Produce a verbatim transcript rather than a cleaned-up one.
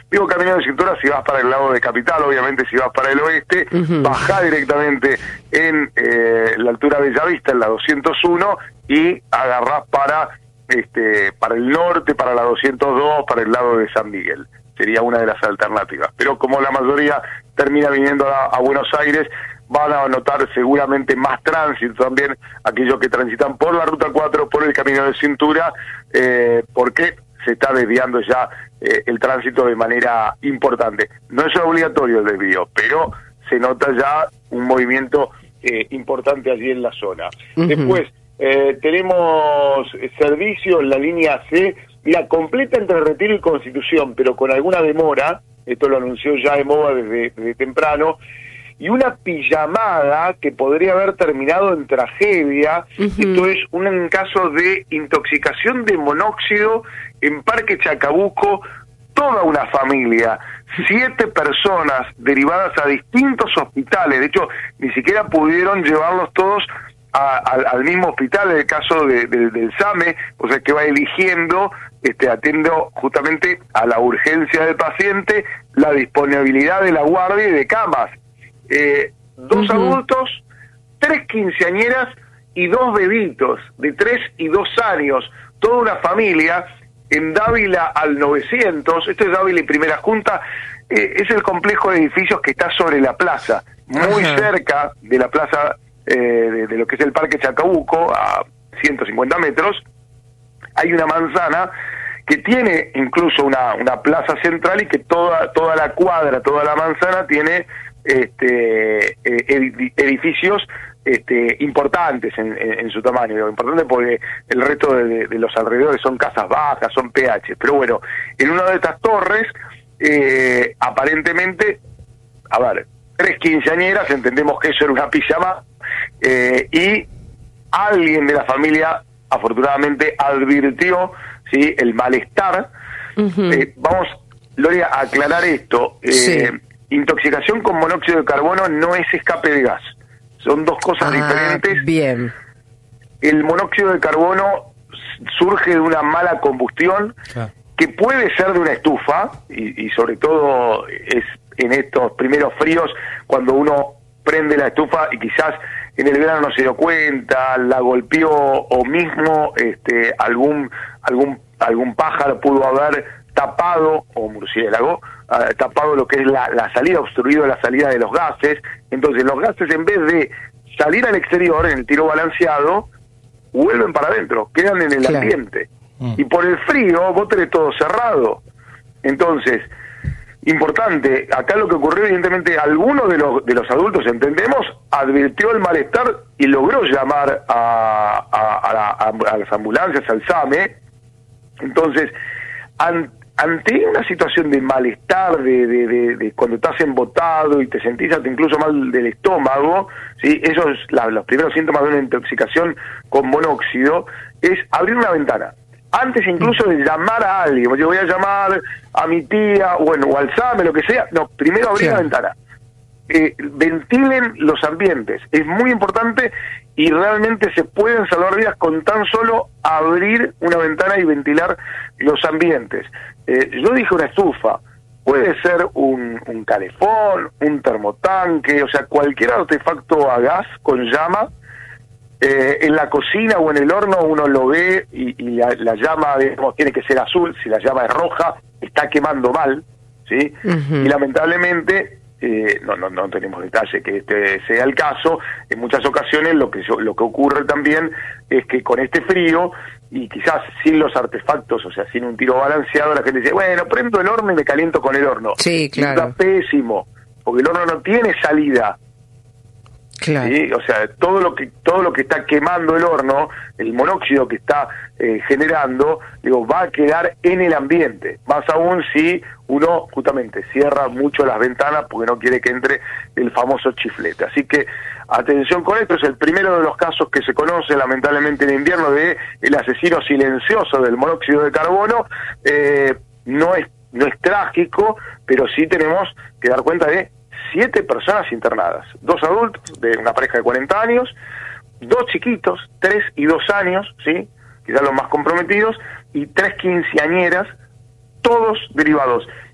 Digo camino de cintura si vas para el lado de Capital, obviamente si vas para el oeste, uh-huh. bajá directamente en eh, la altura de Bellavista, en la doscientos uno, y agarrás para este para el norte, para la doscientos dos, para el lado de San Miguel. Sería una de las alternativas. Pero como la mayoría termina viniendo a, a Buenos Aires, van a notar seguramente más tránsito también aquellos que transitan por la Ruta cuatro, por el camino de cintura, eh, porque se está desviando ya eh, el tránsito de manera importante. No es obligatorio el desvío, pero se nota ya un movimiento eh, importante allí en la zona. Uh-huh. Después, eh, tenemos servicio en la línea C, mira, completa entre Retiro y Constitución, pero con alguna demora, esto lo anunció ya EMOVA desde, desde temprano, y una pijamada que podría haber terminado en tragedia. Uh-huh. Esto es un caso de intoxicación de monóxido en Parque Chacabuco, toda una familia, siete personas derivadas a distintos hospitales, de hecho ni siquiera pudieron llevarlos todos a, a, al mismo hospital, en el caso de, de, del SAME, o sea que va eligiendo, este, atiendo justamente a la urgencia del paciente, la disponibilidad de la guardia y de camas. Eh, dos uh-huh. adultos, tres quinceañeras y dos bebitos de tres y dos años, toda una familia en Dávila al novecientos, esto es Dávila y Primera Junta, eh, es el complejo de edificios que está sobre la plaza, muy uh-huh. cerca de la plaza eh, de, de lo que es el Parque Chacabuco, a ciento cincuenta metros, hay una manzana que tiene incluso una, una plaza central y que toda, toda la cuadra, toda la manzana tiene este eh, edificios este importantes en, en, en su tamaño, digo, importante porque el resto de, de, de los alrededores son casas bajas, son P H, pero bueno, en una de estas torres eh, aparentemente, a ver, tres quinceañeras, entendemos que eso era una pijama, eh, y alguien de la familia afortunadamente advirtió, ¿sí?, el malestar. Uh-huh. eh, vamos, Gloria, a aclarar esto. eh, sí. Intoxicación con monóxido de carbono no es escape de gas. Son dos cosas ah, diferentes. Bien. El monóxido de carbono surge de una mala combustión, ah. que puede ser de una estufa, y, y sobre todo es en estos primeros fríos, cuando uno prende la estufa y quizás en el verano no se dio cuenta, la golpeó, o mismo este algún algún algún pájaro pudo haber tapado, o murciélago, Uh, tapado lo que es la, la salida, obstruido la salida de los gases. Entonces los gases, en vez de salir al exterior en el tiro balanceado, vuelven para adentro, quedan en el claro. ambiente. Mm. Y por el frío vos tenés todo cerrado. Entonces, importante, acá lo que ocurrió, evidentemente, alguno de los de los adultos, entendemos, advirtió el malestar y logró llamar a, a, a, la, a, a las ambulancias, al SAME. Entonces, ante Ante una situación de malestar, de, de, de, de cuando estás embotado y te sentís hasta incluso mal del estómago, ¿sí?, esos la, los primeros síntomas de una intoxicación con monóxido, es abrir una ventana. Antes incluso de llamar a alguien, yo voy a llamar a mi tía, bueno, o al SAME, lo que sea, no, primero abrir sí. la ventana. Eh, ventilen los ambientes, es muy importante, y realmente se pueden salvar vidas con tan solo abrir una ventana y ventilar los ambientes. Eh, yo dije una estufa, puede ser un, un calefón, un termotanque, o sea, cualquier artefacto a gas con llama. Eh, en la cocina o en el horno uno lo ve y, y la, la llama, digamos, tiene que ser azul. Si la llama es roja, está quemando mal, ¿sí? Uh-huh. Y lamentablemente eh, no, no no tenemos detalle que este sea el caso. En muchas ocasiones lo que lo que ocurre también es que con este frío y quizás sin los artefactos, o sea, sin un tiro balanceado, la gente dice, bueno, prendo el horno y me caliento con el horno. Sí, claro. Está pésimo, porque el horno no tiene salida. Claro. ¿Sí? O sea, todo lo que todo lo que está quemando el horno, el monóxido que está eh, generando, digo, va a quedar en el ambiente. Más aún si uno justamente cierra mucho las ventanas porque no quiere que entre el famoso chiflete. Así que atención con esto, es el primero de los casos que se conoce lamentablemente en invierno de el asesino silencioso del monóxido de carbono. Eh, no es no es trágico, pero sí tenemos que dar cuenta de siete personas internadas, dos adultos de una pareja de cuarenta años, dos chiquitos, tres y dos años, ¿sí?, quizás los más comprometidos, y tres quinceañeras, todos derivados